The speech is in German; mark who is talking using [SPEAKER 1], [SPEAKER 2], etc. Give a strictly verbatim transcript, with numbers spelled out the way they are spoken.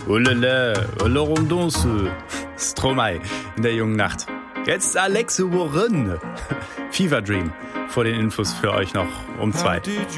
[SPEAKER 1] Ulele, Lorondonce, Stromae in der jungen Nacht. Jetzt Alexe Warren. Fever Dream vor den Infos für euch noch um zwei.